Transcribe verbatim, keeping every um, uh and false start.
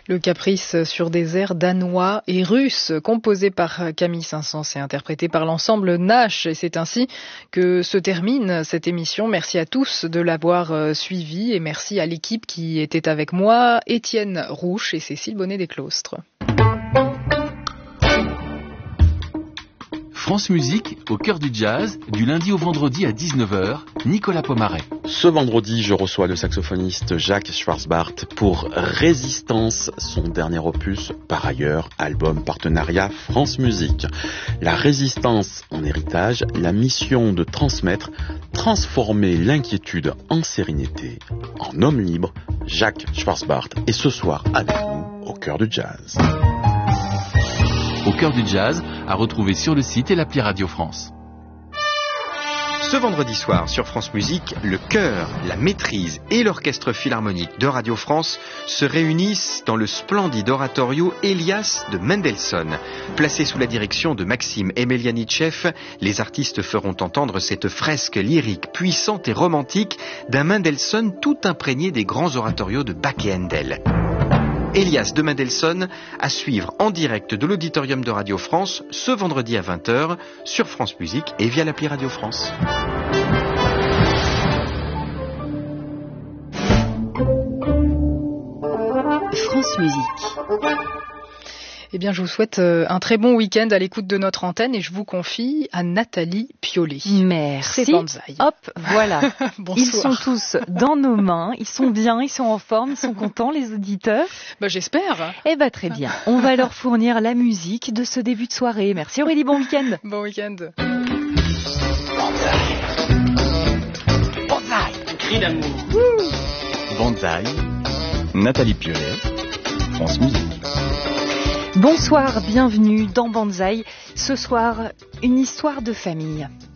Le Caprice sur des airs danois et russes, composé par Camille Saint-Saëns et interprété par l'ensemble Nash. Et c'est ainsi que se termine cette émission. Merci à tous de l'avoir suivi et merci à l'équipe qui était avec moi, Étienne Rouche et Cécile Bonnet-Desclostres. France Musique, au cœur du jazz, du lundi au vendredi à dix-neuf heures, Nicolas Pomaret. Ce vendredi, je reçois le saxophoniste Jacques Schwarzbart pour Résistance, son dernier opus, par ailleurs, album partenariat France Musique. La résistance en héritage, la mission de transmettre, transformer l'inquiétude en sérénité, en homme libre, Jacques Schwarzbart est ce soir avec nous au cœur du jazz. Au cœur du jazz, à retrouver sur le site et l'appli Radio France. Ce vendredi soir sur France Musique, le chœur, la maîtrise et l'orchestre philharmonique de Radio France se réunissent dans le splendide oratorio Elias de Mendelssohn. Placé sous la direction de Maxime Emelianitchev, les artistes feront entendre cette fresque lyrique puissante et romantique d'un Mendelssohn tout imprégné des grands oratorios de Bach et Handel. Elias de Mendelssohn, à suivre en direct de l'auditorium de Radio France ce vendredi à vingt heures sur France Musique et via l'appli Radio France. France Musique. Eh bien, je vous souhaite un très bon week-end à l'écoute de notre antenne et je vous confie à Nathalie Piollet. Merci. C'est Banzai. Hop, voilà. Bonsoir. Ils sont tous dans nos mains, ils sont bien, ils sont en forme, ils sont contents, les auditeurs. Bah, j'espère. Eh ben, très bien. On va leur fournir la musique de ce début de soirée. Merci Aurélie, bon week-end. Bon week-end. Banzai. Banzai, un cri d'amour. Banzai, Nathalie Piollet, France Musique. Bonsoir, bienvenue dans Banzai. Ce soir, une histoire de famille.